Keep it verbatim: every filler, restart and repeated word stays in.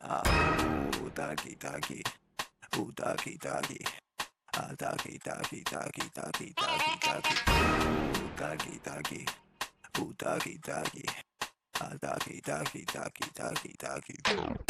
Ah, ooh, taki taki, ooh taki taki, ah taki taki taki taki taki taki, ooh taki taki, ooh taki taki, ah taki taki taki taki taki.